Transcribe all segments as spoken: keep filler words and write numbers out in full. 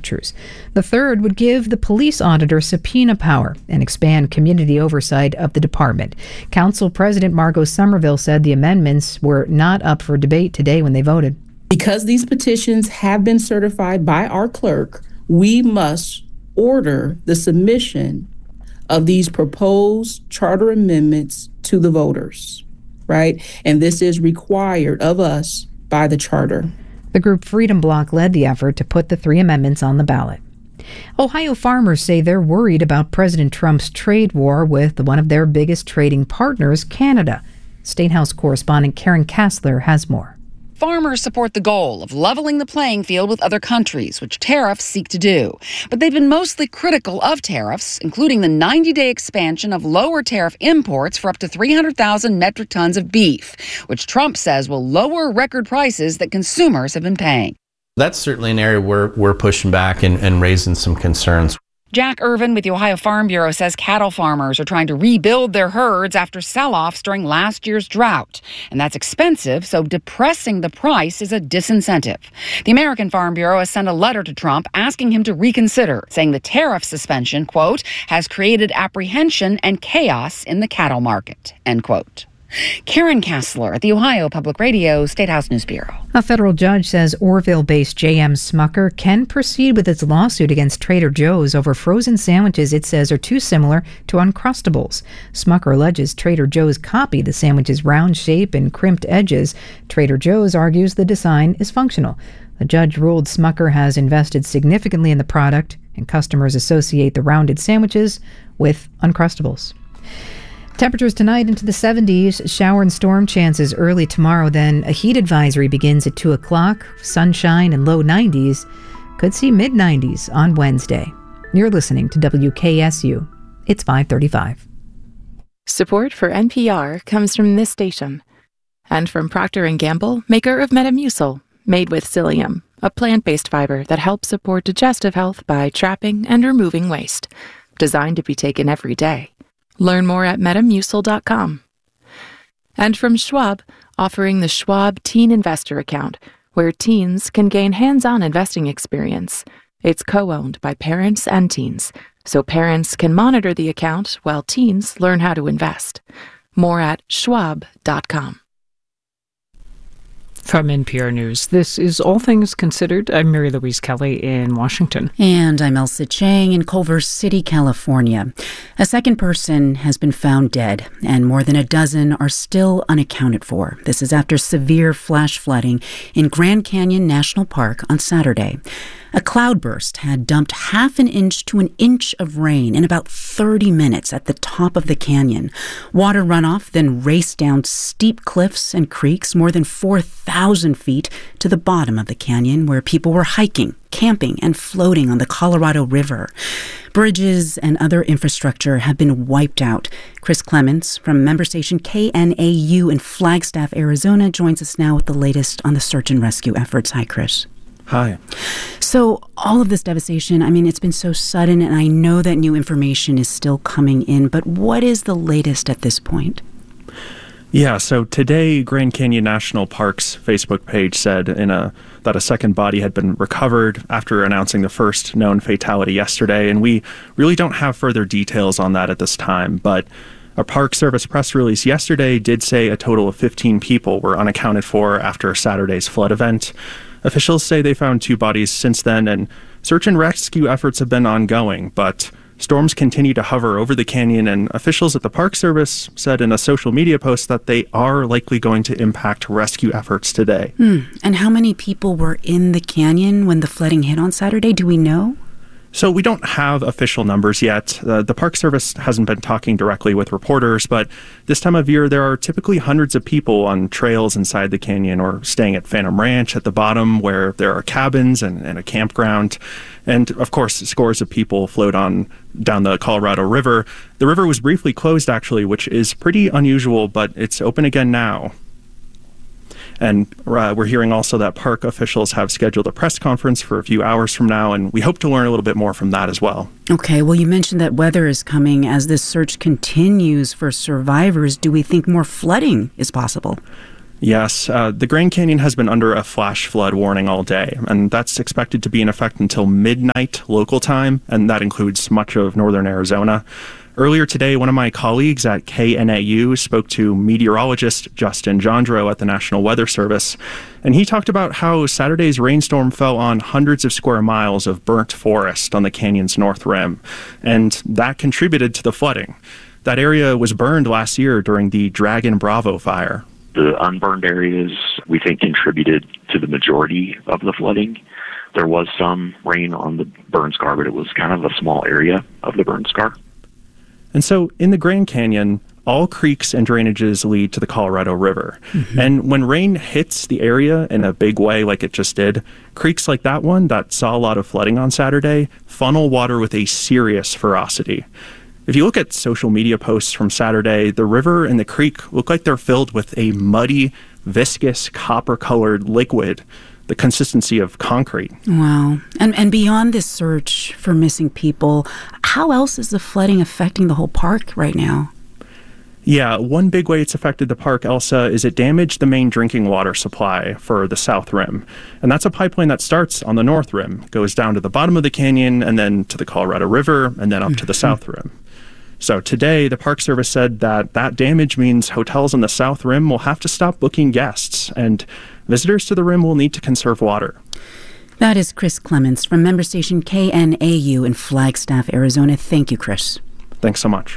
temperatures. The third would give the police auditor subpoena power and expand community oversight of the department. Council President Margot Somerville said the amendments were not up for debate today when they voted. Because these petitions have been certified by our clerk, we must order the submission of these proposed charter amendments to the voters, right? And this is required of us by the charter. The group Freedom Bloc led the effort to put the three amendments on the ballot. Ohio farmers say they're worried about President Trump's trade war with one of their biggest trading partners, Canada. State House correspondent Karen Kassler has more. Farmers support the goal of leveling the playing field with other countries, which tariffs seek to do. But they've been mostly critical of tariffs, including the ninety-day expansion of lower tariff imports for up to three hundred thousand metric tons of beef, which Trump says will lower record prices that consumers have been paying. That's certainly an area where we're pushing back and, and raising some concerns. Jack Irvin with the Ohio Farm Bureau says cattle farmers are trying to rebuild their herds after sell-offs during last year's drought. And that's expensive, so depressing the price is a disincentive. The American Farm Bureau has sent a letter to Trump asking him to reconsider, saying the tariff suspension, quote, has created apprehension and chaos in the cattle market, end quote. Karen Kassler at the Ohio Public Radio State House News Bureau. A federal judge says Orrville-based J M Smucker can proceed with its lawsuit against Trader Joe's over frozen sandwiches it says are too similar to Uncrustables. Smucker alleges Trader Joe's copied the sandwich's round shape and crimped edges. Trader Joe's argues the design is functional. The judge ruled Smucker has invested significantly in the product, and customers associate the rounded sandwiches with Uncrustables. Temperatures tonight into the seventies, shower and storm chances early tomorrow, then a heat advisory begins at two o'clock, sunshine and low nineties. Could see mid nineties on Wednesday. You're listening to W K S U. It's five thirty-five. Support for N P R comes from this station and from Procter and Gamble, maker of Metamucil, made with psyllium, a plant-based fiber that helps support digestive health by trapping and removing waste, designed to be taken every day. Learn more at metamucil dot com. And from Schwab, offering the Schwab Teen Investor Account, where teens can gain hands-on investing experience. It's co-owned by parents and teens, so parents can monitor the account while teens learn how to invest. More at schwab dot com. From N P R News, this is All Things Considered. I'm Mary Louise Kelly in Washington. And I'm Elsa Chang in Culver City, California. A second person has been found dead, and more than a dozen are still unaccounted for. This is after severe flash flooding in Grand Canyon National Park on Saturday. A cloudburst had dumped half an inch to an inch of rain in about thirty minutes at the top of the canyon. Water runoff then raced down steep cliffs and creeks more than four thousand feet to the bottom of the canyon, where people were hiking, camping, and floating on the Colorado River. Bridges and other infrastructure have been wiped out. Chris Clements from member station K N A U in Flagstaff, Arizona, joins us now with the latest on the search and rescue efforts. Hi, Chris. Hi. So all of this devastation, I mean, it's been so sudden, and I know that new information is still coming in, but what is the latest at this point? Yeah, so today, Grand Canyon National Park's Facebook page said in a that a second body had been recovered after announcing the first known fatality yesterday, and we really don't have further details on that at this time, but a Park Service press release yesterday did say a total of fifteen people were unaccounted for after Saturday's flood event. Officials say they found two bodies since then, and search and rescue efforts have been ongoing, but storms continue to hover over the canyon, and officials at the Park Service said in a social media post that they are likely going to impact rescue efforts today. Hmm. And how many people were in the canyon when the flooding hit on Saturday? Do we know? So we don't have official numbers yet. Uh, the Park Service hasn't been talking directly with reporters, but this time of year there are typically hundreds of people on trails inside the canyon or staying at Phantom Ranch at the bottom where there are cabins and, and a campground. And of course, scores of people float on down the Colorado River. The river was briefly closed actually, which is pretty unusual, but it's open again now. And uh, we're hearing also that park officials have scheduled a press conference for a few hours from now, and we hope to learn a little bit more from that as well. Okay, well, you mentioned that weather is coming. As this search continues for survivors, do we think more flooding is possible? Yes, uh, the Grand Canyon has been under a flash flood warning all day, and that's expected to be in effect until midnight local time, and that includes much of northern Arizona. Earlier today, one of my colleagues at K N A U spoke to meteorologist Justin Jandro at the National Weather Service, and he talked about how Saturday's rainstorm fell on hundreds of square miles of burnt forest on the canyon's north rim, and that contributed to the flooding. That area was burned last year during the Dragon Bravo fire. The unburned areas, we think, contributed to the majority of the flooding. There was some rain on the burn scar, but it was kind of a small area of the burn scar. And so in the Grand Canyon, all creeks and drainages lead to the Colorado River. Mm-hmm. And when rain hits the area in a big way like it just did, creeks like that one that saw a lot of flooding on Saturday funnel water with a serious ferocity. If you look at social media posts from Saturday, the river and the creek look like they're filled with a muddy, viscous, copper-colored liquid, the consistency of concrete. Wow. And and beyond this search for missing people, how else is the flooding affecting the whole park right now? Yeah, one big way it's affected the park, Elsa, is it damaged the main drinking water supply for the South Rim. And that's a pipeline that starts on the North Rim, goes down to the bottom of the canyon, and then to the Colorado River, and then up mm-hmm. to the South Rim. So today, the Park Service said that that damage means hotels on the South Rim will have to stop booking guests, and visitors to the Rim will need to conserve water. That is Chris Clements from member station K N A U in Flagstaff, Arizona. Thank you, Chris. Thanks so much.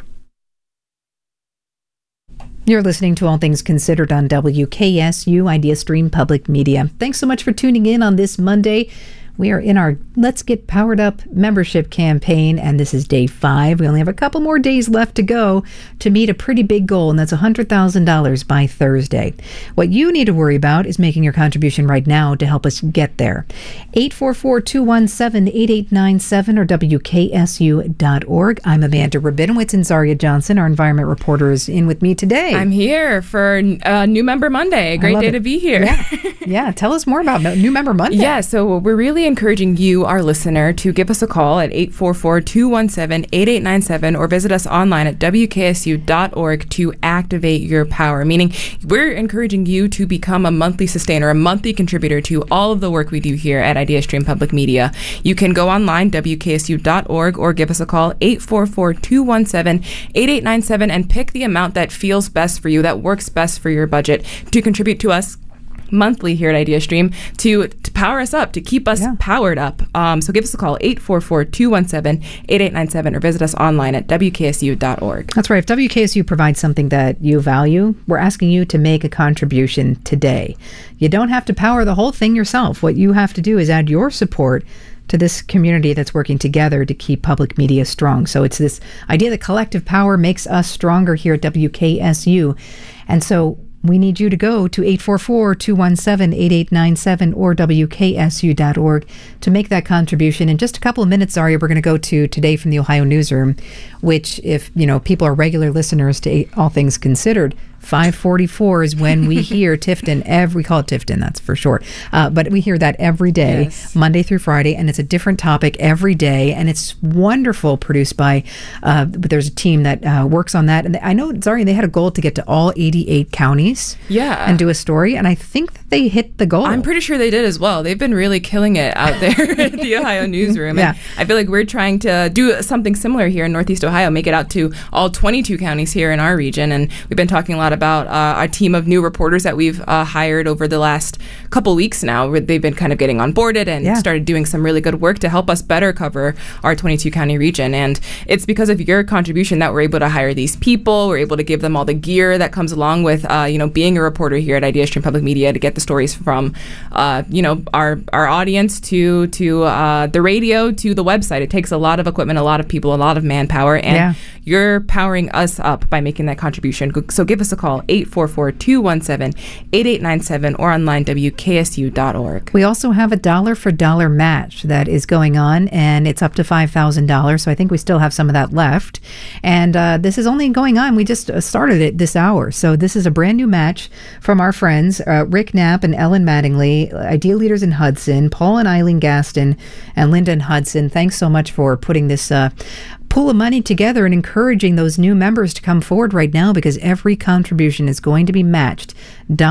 You're listening to All Things Considered on W K S U Idea Stream Public Media. Thanks so much for tuning in on this Monday. We are in our Let's Get Powered Up membership campaign, and this is day five. We only have a couple more days left to go to meet a pretty big goal, and that's one hundred thousand dollars by Thursday. What you need to worry about is making your contribution right now to help us get there. eight four four, two one seven, eight eight nine seven or W K S U dot org. I'm Amanda Rabinowitz, and Zaria Johnson, our environment reporter, is in with me today. I'm here for uh, New Member Monday. A great day it. to be here. Yeah. yeah, tell us more about New Member Monday. Yeah, so we're really encouraging you, our listener, to give us a call at eight four four, two one seven, eight eight nine seven or visit us online at W K S U dot org to activate your power, meaning we're encouraging you to become a monthly sustainer, a monthly contributor to all of the work we do here at IdeaStream Public Media. You can go online, W K S U dot org, or give us a call, eight four four, two one seven, eight eight nine seven, and pick the amount that feels best for you, that works best for your budget, to contribute to us monthly here at IdeaStream to, to power us up, to keep us yeah. powered up. Um, so give us a call, eight four four, two one seven, eight eight nine seven, or visit us online at W K S U dot org. That's right. If W K S U provides something that you value, we're asking you to make a contribution today. You don't have to power the whole thing yourself. What you have to do is add your support to this community that's working together to keep public media strong. So it's this idea that collective power makes us stronger here at W K S U. And so we need you to go to eight four four, two one seven, eight eight nine seven or W K S U dot org to make that contribution. In just a couple of minutes, Zaria, we're going to go to Today from the Ohio Newsroom, which, if you know people are regular listeners to All Things Considered, five forty-four is when we hear Tifton. Every, we call it Tifton, that's for short. Uh, but we hear that every day, yes. Monday through Friday, and it's a different topic every day, and it's wonderful, produced by, uh, but there's a team that uh, works on that. And I know, Zaria, they had a goal to get to all eighty-eight counties yeah. and do a story, and I think that they hit the goal. I'm pretty sure they did as well. They've been really killing it out there at the Ohio Newsroom. Yeah. And I feel like we're trying to do something similar here in Northeast Ohio, make it out to all twenty-two counties here in our region, and we've been talking a lot about uh, our team of new reporters that we've uh, hired over the last couple weeks now. Where they've been kind of getting onboarded and yeah. started doing some really good work to help us better cover our twenty-two county region. And it's because of your contribution that we're able to hire these people. We're able to give them all the gear that comes along with, uh, you know, being a reporter here at IdeaStream Public Media, to get the stories from, uh, you know, our our audience to to uh, the radio to the website. It takes a lot of equipment, a lot of people, a lot of manpower, and yeah. you're powering us up by making that contribution. So give us a call, eight four four, two one seven, eight eight nine seven, or online, W K S U dot org. We also have a dollar for dollar match that is going on, and it's up to five thousand dollars, so I think we still have some of that left. And uh, this is only going on, we just started it this hour, so this is a brand new match from our friends, uh, Rick Knapp and Ellen Mattingly, Idea Leaders in Hudson, Paul and Eileen Gaston, and Lyndon Hudson. Thanks so much for putting this uh, pool of money together and encouraging those new members to come forward right now, because every contribution is going to be matched dollar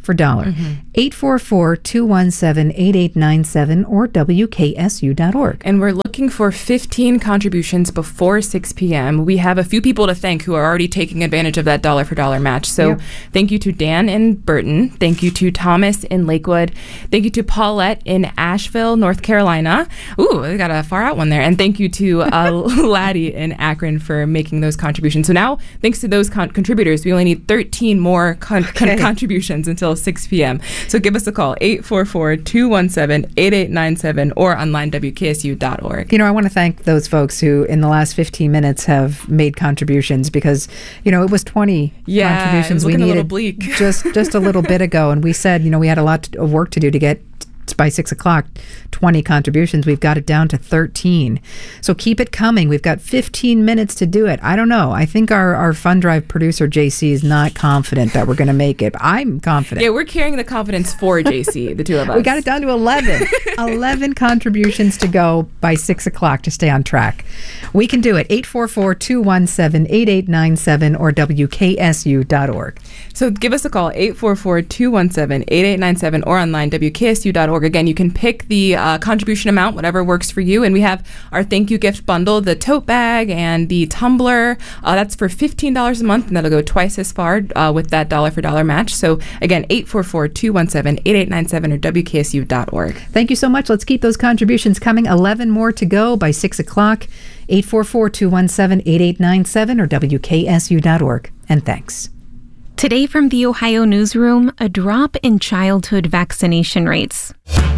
for dollar. Mm-hmm. eight four four, two one seven, eight eight nine seven or W K S U dot org. And we're looking for fifteen contributions before six p.m. We have a few people to thank who are already taking advantage of that dollar for dollar match. So yep. Thank you to Dan in Burton. Thank you to Thomas in Lakewood. Thank you to Paulette in Asheville, North Carolina. Ooh, we got a far out one there. And thank you to uh, Laddie in Akron for making those contributions. So now, thanks to those con- contributors, we only need thirteen more con- con- Okay. contributions until six p.m. So give us a call, eight four four, two one seven, eight eight nine seven or online W K S U dot org. You know, I want to thank those folks who in the last fifteen minutes have made contributions because, you know, it was twenty yeah, contributions it was we looking needed a little bleak. just just a little bit ago. And we said, you know, we had a lot of work to do to get by six o'clock, twenty contributions. We've got it down to thirteen. So keep it coming. We've got fifteen minutes to do it. I don't know. I think our, our Fund Drive producer, J C, is not confident that we're going to make it. I'm confident. Yeah, we're carrying the confidence for J C, the two of us. We got it down to eleven. eleven contributions to go by six o'clock to stay on track. We can do it. eight four four, two one seven, eight eight nine seven or W K S U dot org. So give us a call, eight four four, two one seven, eight eight nine seven or online, W K S U dot org. Again, you can pick the uh, contribution amount, whatever works for you. And we have our thank you gift bundle, the tote bag and the tumbler. Uh, that's for fifteen dollars a month, and that'll go twice as far uh, with that dollar for dollar match. So again, eight four four, two one seven, eight eight nine seven or W K S U dot org. Thank you so much. Let's keep those contributions coming. eleven more to go by six o'clock. eight four four, two one seven, eight eight nine seven or W K S U dot org. And thanks. Today from the Ohio Newsroom, a drop in childhood vaccination rates.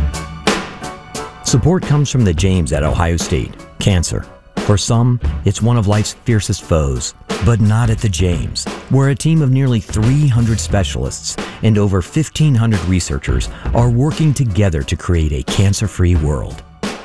Support comes from the James at Ohio State. Cancer. For some, it's one of life's fiercest foes, but not at the James, where a team of nearly three hundred specialists and over fifteen hundred researchers are working together to create a cancer-free world.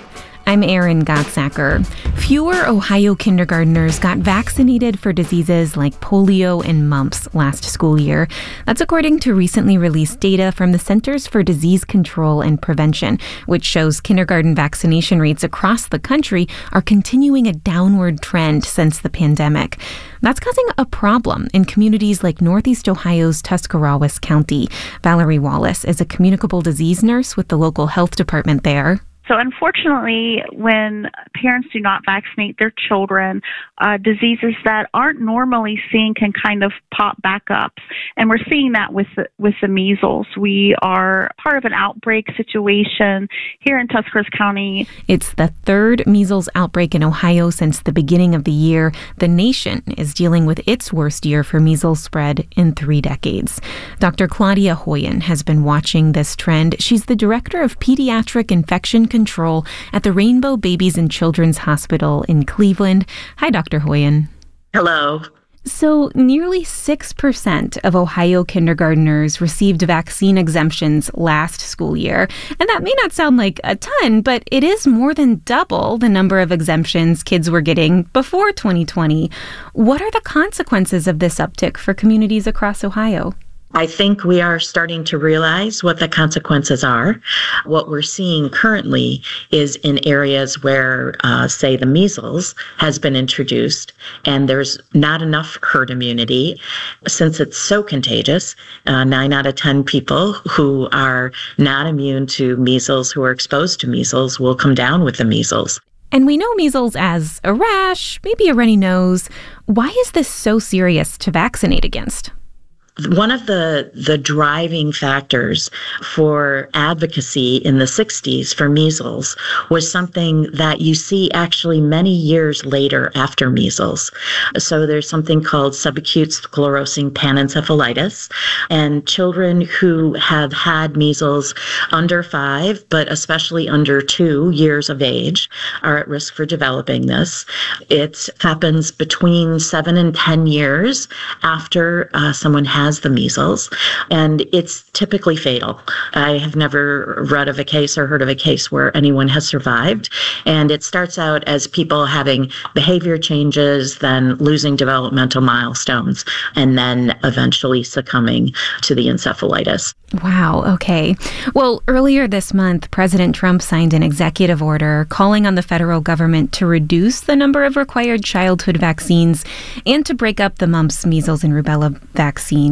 I'm Erin Gottsacker. Fewer Ohio kindergartners got vaccinated for diseases like polio and mumps last school year. That's according to recently released data from the Centers for Disease Control and Prevention, which shows kindergarten vaccination rates across the country are continuing a downward trend since the pandemic. That's causing a problem in communities like Northeast Ohio's Tuscarawas County. Valerie Wallace is a communicable disease nurse with the local health department there. So unfortunately, when parents do not vaccinate their children, uh, diseases that aren't normally seen can kind of pop back up. And we're seeing that with the, with the measles. We are part of an outbreak situation here in Tuscarawas County. It's the third measles outbreak in Ohio since the beginning of the year. The nation is dealing with its worst year for measles spread in three decades. Doctor Claudia Hoyen has been watching this trend. She's the director of pediatric infection control Control at the Rainbow Babies and Children's Hospital in Cleveland. Hi, Doctor Hoyen. Hello. So nearly six percent of Ohio kindergartners received vaccine exemptions last school year. And that may not sound like a ton, but it is more than double the number of exemptions kids were getting before twenty twenty. What are the consequences of this uptick for communities across Ohio? I think we are starting to realize what the consequences are. What we're seeing currently is in areas where, uh, say, the measles has been introduced and there's not enough herd immunity. Since it's so contagious, uh, nine out of ten people who are not immune to measles, who are exposed to measles, will come down with the measles. And we know measles as a rash, maybe a runny nose. Why is this so serious to vaccinate against? One of the, the driving factors for advocacy in the sixties for measles was something that you see actually many years later after measles. So there's something called subacute sclerosing panencephalitis, and children who have had measles under five, but especially under two years of age, are at risk for developing this. It happens between seven and ten years after uh, someone has the measles, and it's typically fatal. I have never read of a case or heard of a case where anyone has survived, and it starts out as people having behavior changes, then losing developmental milestones, and then eventually succumbing to the encephalitis. Wow, okay. Well, earlier this month, President Trump signed an executive order calling on the federal government to reduce the number of required childhood vaccines and to break up the mumps, measles, and rubella vaccine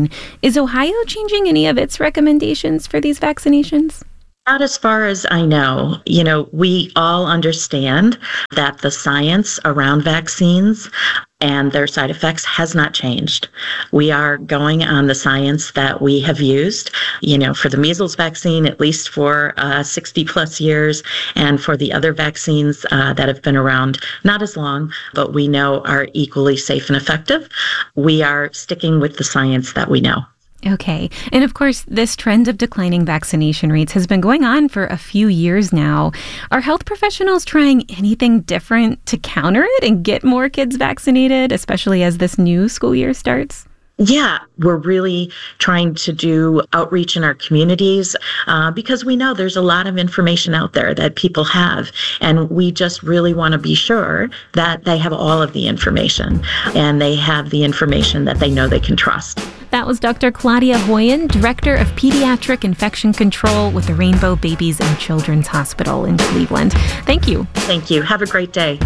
vaccine. Is Ohio changing any of its recommendations for these vaccinations? Not as far as I know. You know, we all understand that the science around vaccines and their side effects has not changed. We are going on the science that we have used, you know, for the measles vaccine, at least for uh, sixty plus years, and for the other vaccines uh, that have been around not as long, but we know are equally safe and effective. We are sticking with the science that we know. Okay. And of course, this trend of declining vaccination rates has been going on for a few years now. Are health professionals trying anything different to counter it and get more kids vaccinated, especially as this new school year starts? Yeah, we're really trying to do outreach in our communities uh, because we know there's a lot of information out there that people have, and we just really want to be sure that they have all of the information and they have the information that they know they can trust. That was Doctor Claudia Hoyen, Director of Pediatric Infection Control with the Rainbow Babies and Children's Hospital in Cleveland. Thank you. Thank you. Have a great day.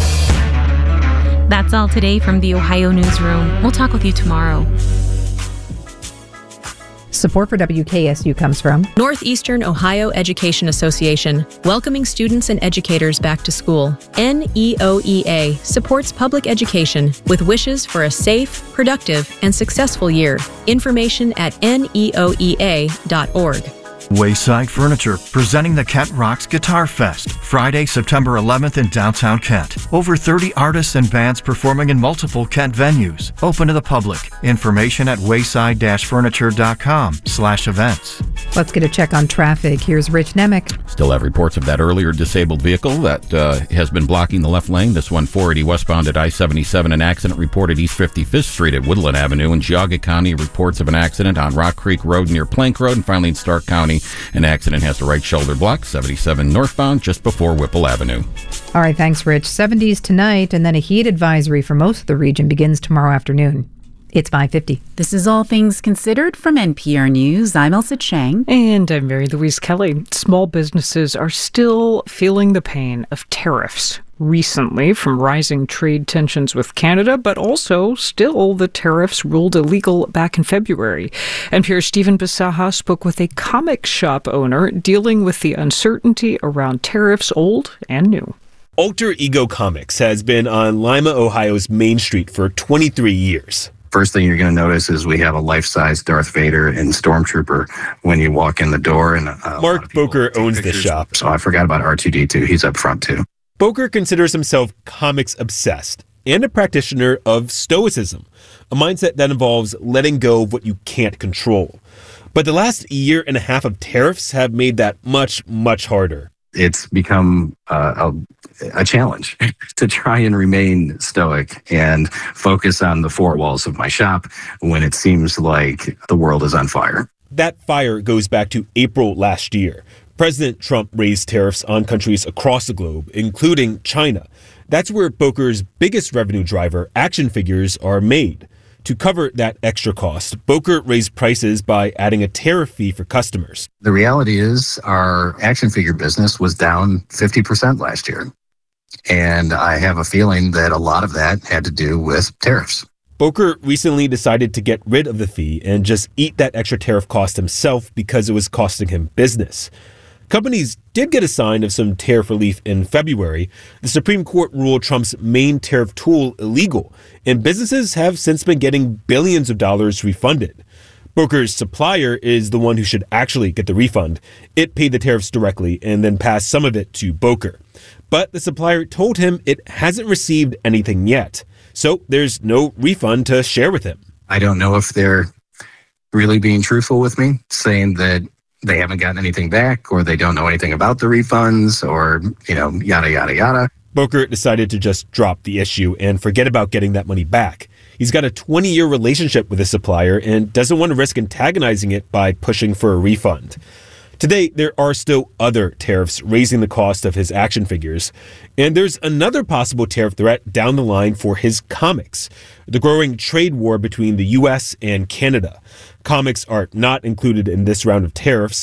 That's all today from the Ohio Newsroom. We'll talk with you tomorrow. Support for W K S U comes from Northeastern Ohio Education Association, welcoming students and educators back to school. N E O E A supports public education with wishes for a safe, productive, and successful year. Information at N E O E A dot org. Wayside Furniture, presenting the Kent Rocks Guitar Fest, Friday, September eleventh in downtown Kent. Over thirty artists and bands performing in multiple Kent venues. Open to the public. Information at wayside furniture dot com slash events. Let's get a check on traffic. Here's Rich Nemec. Still have reports of that earlier disabled vehicle that uh, has been blocking the left lane. This one, four eighty westbound at I seventy-seven. An accident reported East fifty-fifth Street at Woodland Avenue. In Geauga County, reports of an accident on Rock Creek Road near Plank Road. And finally in Stark County, an accident has the right shoulder blocked, seventy-seven northbound, just before Whipple Avenue. All right, thanks, Rich. seventies tonight, and then a heat advisory for most of the region begins tomorrow afternoon. It's five fifty. This is All Things Considered from N P R News. I'm Elsa Chang. And I'm Mary Louise Kelly. Small businesses are still feeling the pain of tariffs recently from rising trade tensions with Canada, but also still the tariffs ruled illegal back in February. N P R's Stephen Bisaha spoke with a comic shop owner dealing with the uncertainty around tariffs, old and new. Alter Ego Comics has been on Lima, Ohio's Main Street for twenty-three years. First thing you're going to notice is we have a life-size Darth Vader and Stormtrooper when you walk in the door. And uh, Mark Boker owns the shop. So I forgot about R two D two. He's up front too. Boker considers himself comics obsessed and a practitioner of stoicism, a mindset that involves letting go of what you can't control. But the last year and a half of tariffs have made that much, much harder. It's become uh, a, a challenge to try and remain stoic and focus on the four walls of my shop when it seems like the world is on fire. That fire goes back to April last year. President Trump raised tariffs on countries across the globe, including China. That's where Boker's biggest revenue driver, action figures, are made. To cover that extra cost, Boker raised prices by adding a tariff fee for customers. The reality is our action figure business was down fifty percent last year. And I have a feeling that a lot of that had to do with tariffs. Boker recently decided to get rid of the fee and just eat that extra tariff cost himself because it was costing him business. Companies did get a sign of some tariff relief in February. The Supreme Court ruled Trump's main tariff tool illegal, and businesses have since been getting billions of dollars refunded. Boker's supplier is the one who should actually get the refund. It paid the tariffs directly and then passed some of it to Boker. But the supplier told him it hasn't received anything yet, so there's no refund to share with him. I don't know if they're really being truthful with me, saying that they haven't gotten anything back, or they don't know anything about the refunds, or, you know, yada, yada, yada. Boker decided to just drop the issue and forget about getting that money back. He's got a twenty-year relationship with his supplier and doesn't want to risk antagonizing it by pushing for a refund. Today, there are still other tariffs raising the cost of his action figures. And there's another possible tariff threat down the line for his comics, the growing trade war between the U S and Canada. Comics are not included in this round of tariffs,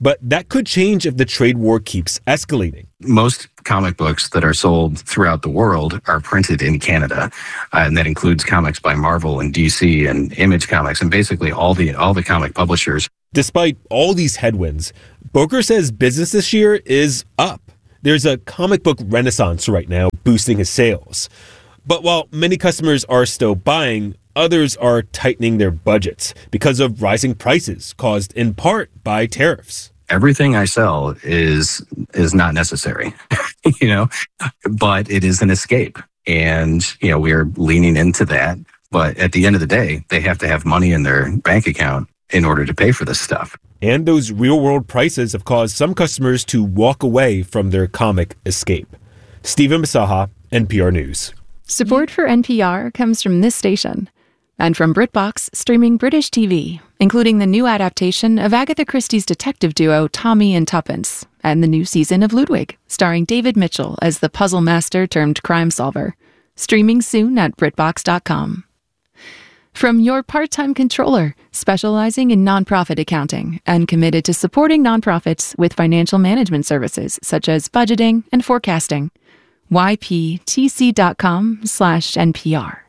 But that could change if the trade war keeps escalating. Most comic books that are sold throughout the world are printed in Canada, uh, and that includes comics by Marvel and D C and Image Comics and basically all the all the comic publishers. Despite all these headwinds, Boker says business this year is up. There's a comic book renaissance right now boosting his sales. But while many customers are still buying, others are tightening their budgets because of rising prices caused in part by tariffs. Everything I sell is is not necessary, you know, but it is an escape. And, you know, we're leaning into that. But at the end of the day, they have to have money in their bank account in order to pay for this stuff. And those real world prices have caused some customers to walk away from their comic escape. Stephen Masaha, N P R News. Support for N P R comes from this station and from BritBox, streaming British T V, including the new adaptation of Agatha Christie's detective duo Tommy and Tuppence, and the new season of Ludwig, starring David Mitchell as the puzzle master turned crime solver. Streaming soon at BritBox dot com. From your part-time controller, specializing in nonprofit accounting and committed to supporting nonprofits with financial management services such as budgeting and forecasting. Y P T C dot com slash N P R.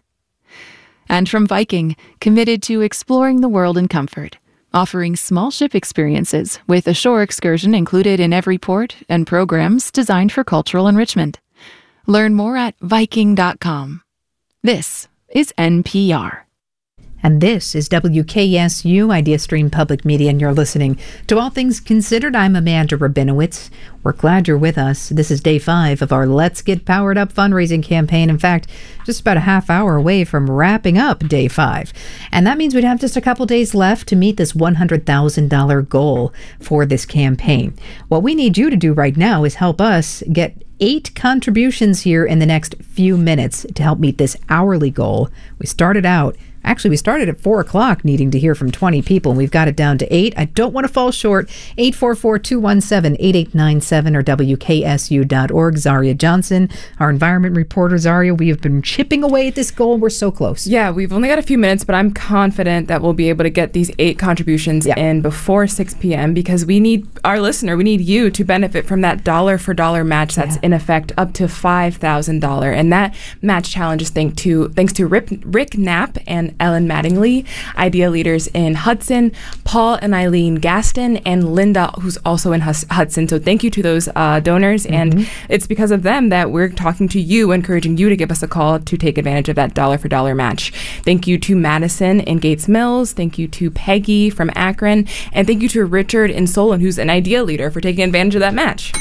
And from Viking, committed to exploring the world in comfort, offering small ship experiences with a shore excursion included in every port and programs designed for cultural enrichment. Learn more at Viking dot com. This is N P R. And this is W K S U Idea Stream Public Media, and you're listening to All Things Considered. I'm Amanda Rabinowitz. We're glad you're with us. This is day five of our Let's Get Powered Up fundraising campaign. In fact, just about a half hour away from wrapping up day five. And that means we'd have just a couple days left to meet this one hundred thousand dollars goal for this campaign. What we need you to do right now is help us get eight contributions here in the next few minutes to help meet this hourly goal. We started out Actually, we started at four o'clock needing to hear from twenty people, and we've got it down to eight. I don't want to fall short. eight four four, two one seven, eight eight nine seven or W K S U dot org. Zaria Johnson, our environment reporter. Zaria, we have been chipping away at this goal. We're so close. Yeah, we've only got a few minutes, but I'm confident that we'll be able to get these eight contributions yeah. in before six p.m. because we need our listener, we need you to benefit from that dollar for dollar match that's yeah. in effect up to five thousand dollars. And that match challenge is thanks to, thanks to Rick, Rick Knapp and Ellen Mattingly, idea leaders in Hudson, Paul and Eileen Gaston, and Linda, who's also in Hus- Hudson. So thank you to those uh, donors. Mm-hmm. And it's because of them that we're talking to you, encouraging you to give us a call to take advantage of that dollar for dollar match. Thank you to Madison in Gates Mills. Thank you to Peggy from Akron. And thank you to Richard in Solon, who's an idea leader, for taking advantage of that match.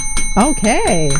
Okay.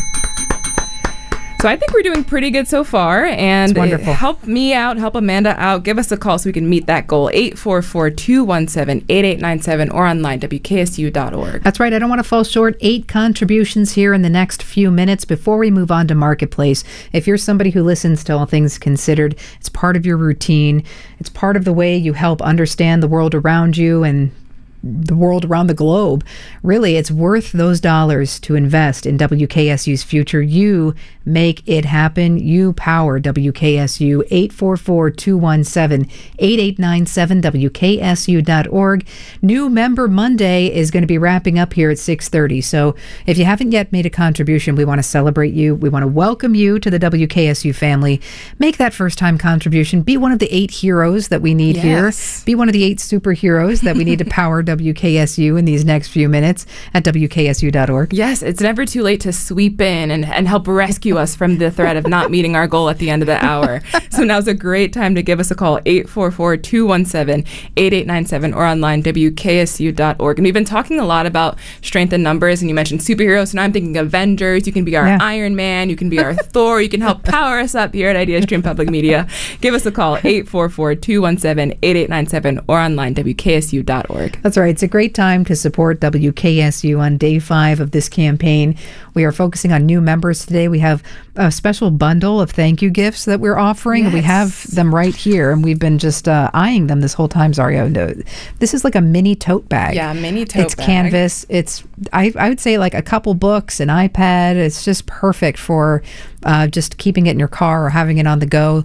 So I think we're doing pretty good so far, and wonderful. Help me out, help Amanda out. Give us a call so we can meet that goal. eight four four, two one seven, eight eight nine seven or online, W K S U dot org. That's right. I don't want to fall short. Eight contributions here in the next few minutes before we move on to Marketplace. If you're somebody who listens to All Things Considered, it's part of your routine. It's part of the way you help understand the world around you and the world around the globe. Really, it's worth those dollars to invest in W K S U's future. You make it happen. You power W K S U. Eight four four, two one seven, eight eight nine seven, W K S U dot org. New Member Monday is going to be wrapping up here at six thirty. So if you haven't yet made a contribution, we want to celebrate you. We want to welcome you to the W K S U family. Make that first-time contribution. Be one of the eight heroes that we need yes. here. Be one of the eight superheroes that we need to power W K S U in these next few minutes at W K S U dot org. Yes, it's never too late to sweep in and, and help rescue us from the threat of not meeting our goal at the end of the hour. So now's a great time to give us a call, eight four four, two one seven, eight eight nine seven or online, W K S U dot org. And we've been talking a lot about strength in numbers, and you mentioned superheroes, so now I'm thinking Avengers. You can be our yeah. Iron Man, you can be our Thor, you can help power us up here at Idea Stream Public Media. Give us a call, eight four four, two one seven, eight eight nine seven or online, W K S U dot org. That's right. It's a great time to support W K S U on day five of this campaign. We are focusing on new members today. We have a special bundle of thank you gifts that we're offering. Yes. We have them right here, and we've been just uh, eyeing them this whole time, Zario. This is like a mini tote bag. Yeah, mini tote it's bag. It's canvas. It's, I, I would say, like a couple books, an iPad. It's just perfect for uh, just keeping it in your car or having it on the go.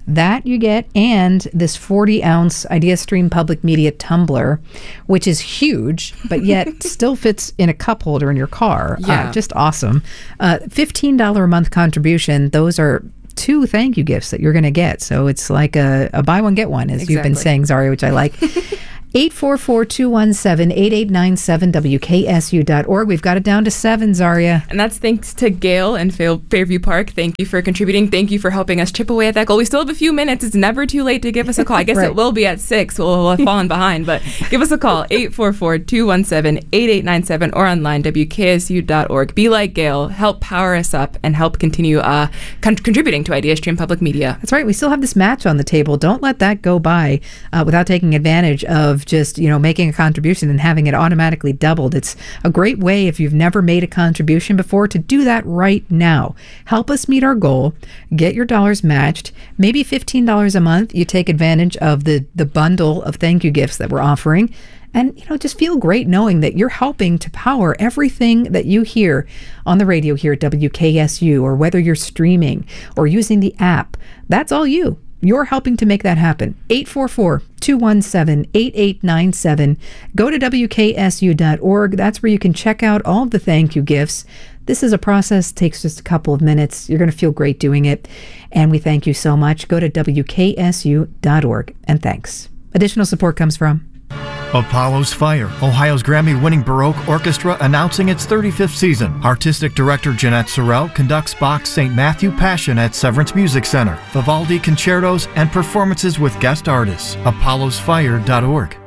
That you get, and this forty ounce IdeaStream Public Media tumbler, which is huge, but yet still fits in a cup holder in your car. Yeah. Uh, just awesome. Uh, fifteen dollars a month contribution. Those are two thank you gifts that you're going to get. So it's like a, a buy one, get one, as you've been Exactly. saying, Zaria, which I like. eight four four, two one seven, eight eight nine seven, W K S U dot org. We've got it down to seven, Zaria. And that's thanks to Gail and Fair- Fairview Park. Thank you for contributing. Thank you for helping us chip away at that goal. We still have a few minutes. It's never too late to give us a call. I guess Right. it will be at six. We'll, we'll have fallen behind, but give us a call, eight four four, two one seven, eight eight nine seven, or online, W K S U dot org. Be like Gail. Help power us up and help continue uh, con- contributing to IdeaStream Public Media. That's right. We still have this match on the table. Don't let that go by uh, without taking advantage of just, you know, making a contribution and having it automatically doubled. It's a great way, if you've never made a contribution before, to do that right now. Help us meet our goal. Get your dollars matched. Maybe fifteen dollars a month. You take advantage of the, the bundle of thank you gifts that we're offering. And, you know, just feel great knowing that you're helping to power everything that you hear on the radio here at W K S U, or whether you're streaming or using the app. That's all you. You're helping to make that happen. eight four four, two one seven, eight eight nine seven. Go to W K S U dot org. That's where you can check out all of the thank you gifts. This is a process, takes just a couple of minutes. You're going to feel great doing it. And we thank you so much. Go to W K S U dot org. And thanks. Additional support comes from Apollo's Fire, Ohio's Grammy-winning Baroque orchestra, announcing its thirty-fifth season. Artistic director Jeanette Sorrell conducts Bach's Saint Matthew Passion at Severance Music Center, Vivaldi concertos, and performances with guest artists. apollos fire dot org.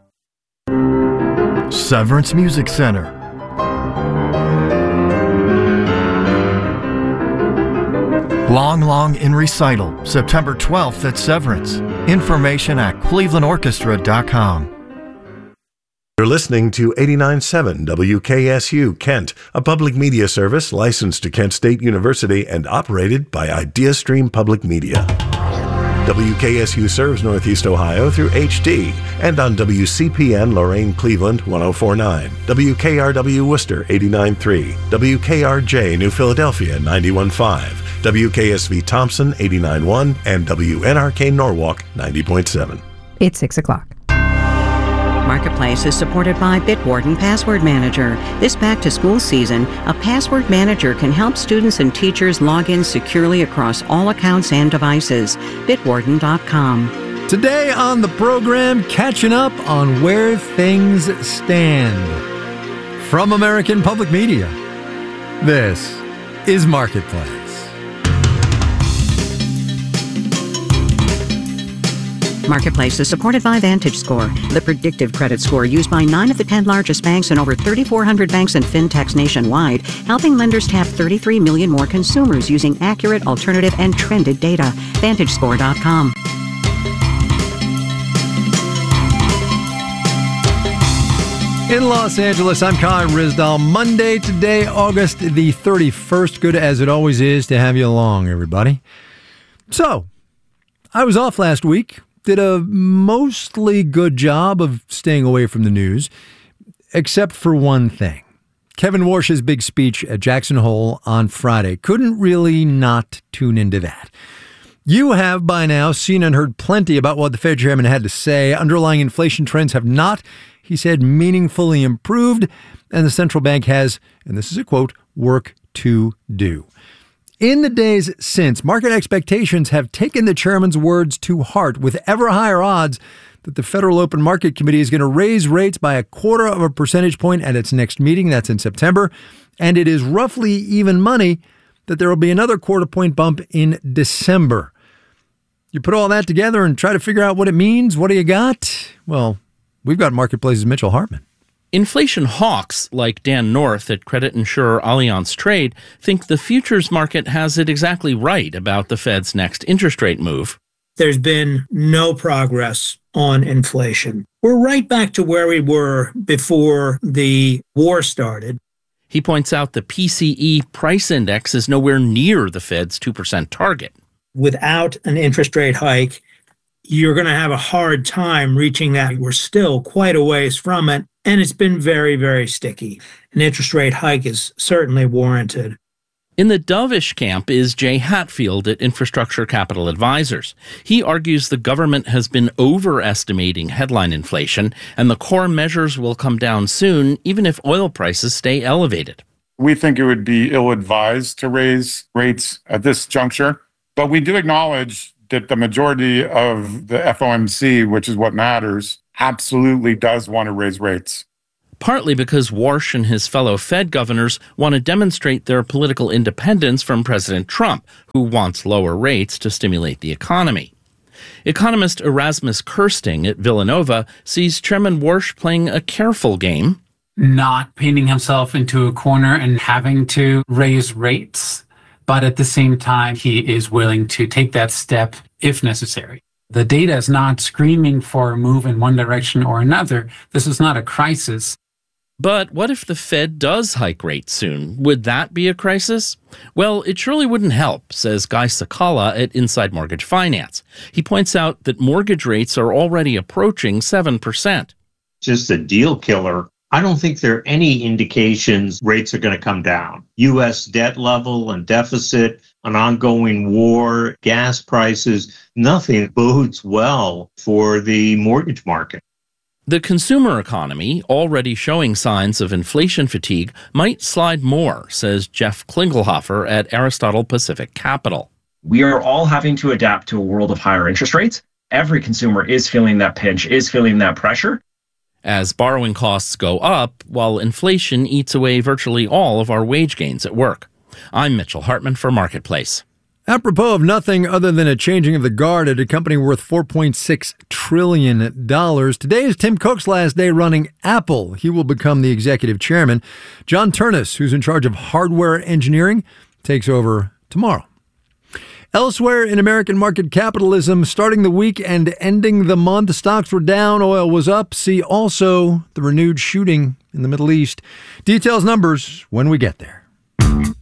Severance Music Center. Long Long in Recital, September twelfth at Severance. Information at cleveland orchestra dot com. You're listening to eighty-nine point seven W K S U Kent, a public media service licensed to Kent State University and operated by IdeaStream Public Media. W K S U serves Northeast Ohio through H D and on W C P N Lorain Cleveland one oh four point nine, W K R W Worcester eighty-nine point three, W K R J New Philadelphia ninety-one point five, W K S V Thompson eighty-nine point one, and W N R K Norwalk ninety point seven. It's six o'clock. Marketplace is supported by Bitwarden Password Manager. This back-to-school season, a password manager can help students and teachers log in securely across all accounts and devices. Bitwarden dot com. Today on the program, catching up on where things stand. From American Public Media, this is Marketplace. Marketplace is supported by VantageScore, the predictive credit score used by nine of the ten largest banks and over thirty-four hundred banks and fintechs nationwide, helping lenders tap thirty-three million more consumers using accurate, alternative, and trended data. Vantage Score dot com. In Los Angeles, I'm Kai Rizdal. Monday today, August the thirty-first. Good as it always is to have you along, everybody. So, I was off last week. Did a mostly good job of staying away from the news, except for one thing. Kevin Warsh's big speech at Jackson Hole on Friday. Couldn't really not tune into that. You have by now seen and heard plenty about what the Fed chairman had to say. Underlying inflation trends have not, he said, meaningfully improved, and the central bank has, and this is a quote, work to do. In the days since, market expectations have taken the chairman's words to heart, with ever higher odds that the Federal Open Market Committee is going to raise rates by a quarter of a percentage point at its next meeting. That's in September. And it is roughly even money that there will be another quarter point bump in December. You put all that together and try to figure out what it means. What do you got? Well, we've got Marketplace's Mitchell Hartman. Inflation hawks like Dan North at credit insurer Allianz Trade think the futures market has it exactly right about the Fed's next interest rate move. There's been no progress on inflation. We're right back to where we were before the war started. He points out the P C E price index is nowhere near the Fed's two percent target. Without an interest rate hike, you're going to have a hard time reaching that. We're still quite a ways from it. And it's been very, very sticky. An interest rate hike is certainly warranted. In the dovish camp is Jay Hatfield at Infrastructure Capital Advisors. He argues the government has been overestimating headline inflation, and the core measures will come down soon, even if oil prices stay elevated. We think it would be ill-advised to raise rates at this juncture, but we do acknowledge that the majority of the F O M C, which is what matters, absolutely does want to raise rates. Partly because Warsh and his fellow Fed governors want to demonstrate their political independence from President Trump, who wants lower rates to stimulate the economy. Economist Erasmus Kirsting at Villanova sees Chairman Warsh playing a careful game, not painting himself into a corner and having to raise rates, but at the same time, he is willing to take that step if necessary. The data is not screaming for a move in one direction or another. This is not a crisis. But what if the Fed does hike rates soon? Would that be a crisis? Well, it surely wouldn't help, says Guy Sakala at Inside Mortgage Finance. He points out that mortgage rates are already approaching seven percent. Just a deal killer. I don't think there are any indications rates are going to come down. U S debt level and deficit, an ongoing war, gas prices, nothing bodes well for the mortgage market. The consumer economy, already showing signs of inflation fatigue, might slide more, says Jeff Klingelhofer at Aristotle Pacific Capital. We are all having to adapt to a world of higher interest rates. Every consumer is feeling that pinch, is feeling that pressure. As borrowing costs go up, while inflation eats away virtually all of our wage gains at work. I'm Mitchell Hartman for Marketplace. Apropos of nothing other than a changing of the guard at a company worth four point six trillion dollars, today is Tim Cook's last day running Apple. He will become the executive chairman. John Ternus, who's in charge of hardware engineering, takes over tomorrow. Elsewhere in American market capitalism, starting the week and ending the month, the stocks were down, oil was up. See also the renewed shooting in the Middle East. Details, numbers when we get there.